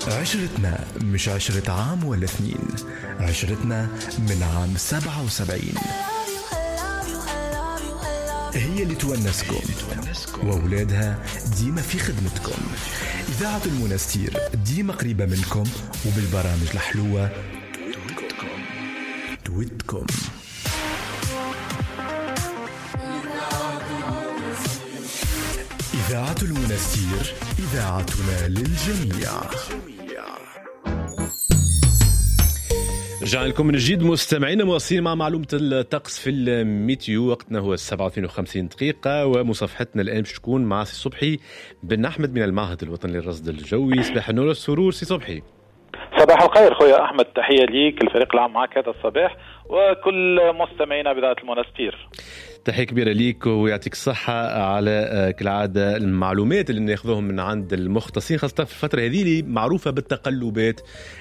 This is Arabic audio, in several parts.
عشرتنا مش 10 عام ولا 2، عشرتنا من عام 77 هي اللي تونسكم وأولادها ديما في خدمتكم. إذاعة المنستير ديما قريبة منكم وبالبرامج الحلوة تويتكم. إذاعة المنستير إذاعتنا للجميع. رجعنا لكم من جديد مستمعينا، مواصلين مع معلومة الطقس في الميتيو. وقتنا هو 7:52 دقيقة، ومصافحتنا الآن باش تكون مع سي صبحي بن أحمد من المعهد الوطني للرصد الجوي. صباح النور والسرور سي صبحي. صباح الخير خويا أحمد، تحية ليك الفريق العام معك هذا الصباح وكل مستمعينا بإذاعة المنستير. تحية كبيرة ليك ويعطيك الصحة على كالعادة المعلومات اللي ناخذوهم من عند المختصين، خاصة في الفترة هذه اللي معروفة بالتقلبات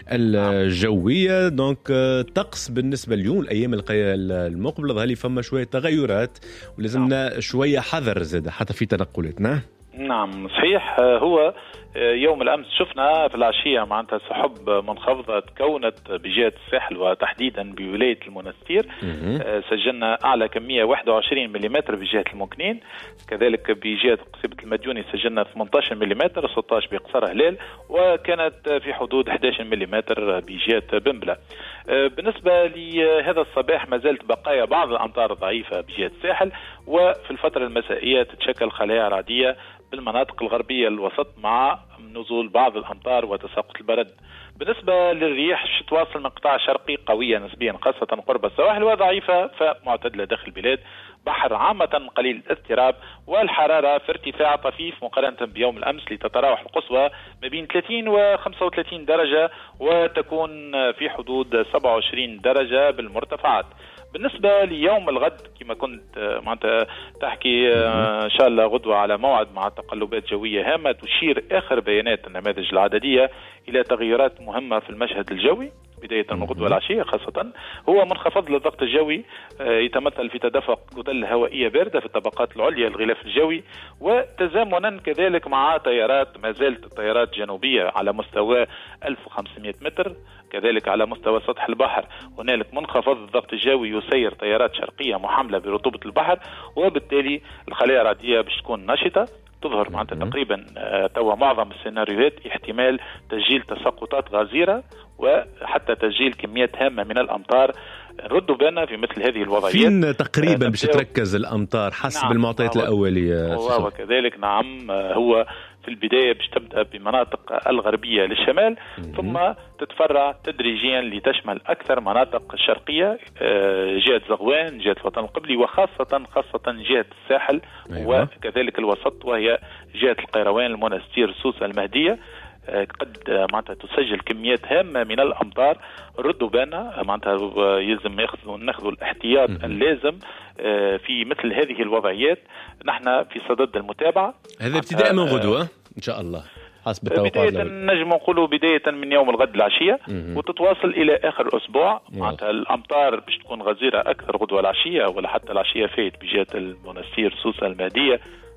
الجوية. دونك طقس بالنسبة اليوم الأيام المقبلة ظهر لي فما شوية تغيرات ولازمنا شوية حذر زاد حتى في تنقلاتنا. نعم صحيح. هو يوم الأمس شفنا في العشية معناتها سحب منخفضة تكونت بجهة الساحل وتحديدا بولاية المنستير. سجلنا أعلى كمية 21 ملم بجهة المكنين، كذلك بجهة قصيبة المديوني سجلنا 18 ملم 16 بقصر هلال، وكانت في حدود 11 ملم بجهة بنبلة. بالنسبة لهذا الصباح ما زالت بقايا بعض الأمطار ضعيفة بجهة الساحل، وفي الفترة المسائية تتشكل خلايا رعدية بالمناطق الغربية الوسط مع نزول بعض الأمطار وتساقط البرد. بالنسبة للرياح تواصل من قطاع شرقي قوية نسبيا خاصة قرب السواحل وضعيفة فمعتدلة داخل البلاد. بحر عامة قليل الاضطراب، والحرارة في ارتفاع طفيف مقارنة بيوم الأمس لتتراوح القصوى ما بين 30 و 35 درجة وتكون في حدود 27 درجة بالمرتفعات. بالنسبة ليوم الغد كما كنت معناتها تحكي إن شاء الله غدوة على موعد مع تقلبات جوية هامة تشير آخر بيانات النماذج العددية إلى تغيرات مهمة في المشهد الجوي بداية من غدوة العشية. خاصة هو منخفض للضغط الجوي يتمثل في تدفق كتل هوائية باردة في الطبقات العليا للغلاف الجوي، وتزامنا كذلك مع تيارات ما زالت التيارات جنوبية على مستوى 1500 متر. كذلك على مستوى سطح البحر هنالك منخفض الضغط الجوي يسير تيارات شرقية محملة برطوبة البحر، وبالتالي الخلايا الرعدية باش تكون نشطة تظهر معناتها تقريبا توا معظم السيناريوهات احتمال تسجيل تساقطات غزيرة وحتى تسجيل كميات هامة من الأمطار. ردوا بالنا في مثل هذه الوضعيات فين تقريبا باش تركز الأمطار حسب نعم المعطيات الأولية؟ وكذلك نعم هو في البداية باش تبدأ بمناطق الغربية للشمال ثم تتفرع تدريجيا لتشمل أكثر مناطق الشرقية جهة زغوان جهة الوطن القبلي وخاصة جهة الساحل وكذلك الوسط وهي جهة القيروان المنستير سوسة المهدية. قد معناتها تسجل كميات هامة من الأمطار. ردوا بالنا معناتها يلزم ناخذوا الاحتياط اللازم في مثل هذه الوضعيات. نحن في صدد المتابعة هذا ابتداء من غدوة إن شاء الله حسب التوقعات. بداية نجم نقولوا بداية من يوم الغد العشية وتتواصل إلى آخر الأسبوع. معناتها الأمطار باش تكون غزيرة أكثر غدوة العشية ولا حتى العشية فايت بجهة المنستير سوسة المهدية.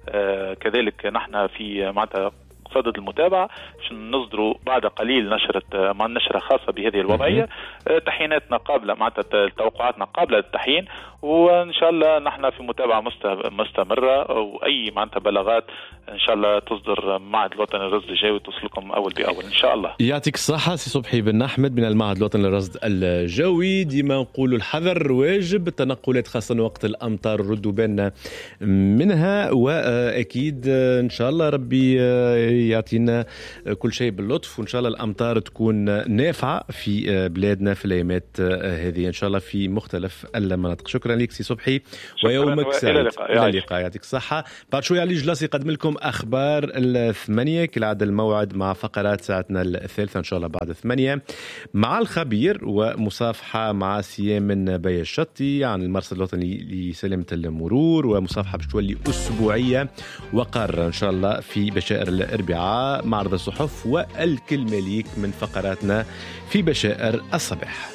كذلك نحن في معناتها صدد المتابعة باش نصدروا بعد قليل نشرة خاصة بهذه الوضعية. تحييناتنا قابلة معناتها توقعاتنا قابلة للتحيين، وإن شاء الله نحن في متابعة مستمرة، وأي معناتها بلاغات إن شاء الله تصدر معهد الوطني للرصد الجوي توصلكم أول بأول إن شاء الله. يعطيك الصحة سي صبحي بن أحمد من المعهد الوطني للرصد الجوي. ديما نقولوا الحذر واجب، التنقلات خاصة وقت الأمطار ردوا بالنا منها، وأكيد إن شاء الله ربي يعطينا كل شيء باللطف، وإن شاء الله الأمطار تكون نافعة في بلادنا في الأيامات هذه إن شاء الله في مختلف المناطق. شكرا لك سي صبحي ويومك سعيد. إلى اللقاء يعطيك الصحة. بعد شوية علي جلاس يقدم لكم أخبار 8 كالعادة الموعد مع فقرات ساعتنا الثالثة إن شاء الله بعد 8 مع الخبير ومصافحة مع سيامن بي الشطي عن المرصد الوطني لسلامة المرور، ومصافحة بتولي أسبوعية وقارة إن شاء الله في بشائر الأربعاء معرض الصحف والكلمة ليك من فقراتنا في بشائر الصباح.